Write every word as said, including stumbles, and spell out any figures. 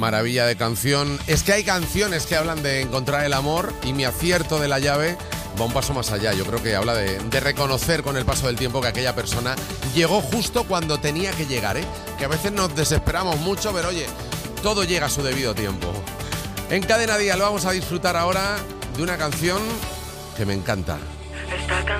maravilla de canción. Es que hay canciones que hablan de encontrar el amor y Mi acierto de La Llave va un paso más allá. Yo creo que habla de, de reconocer con el paso del tiempo que aquella persona llegó justo cuando tenía que llegar, ¿eh? Que a veces nos desesperamos mucho, pero oye, todo llega a su debido tiempo. En Cadena Día lo vamos a disfrutar ahora de una canción que me encanta.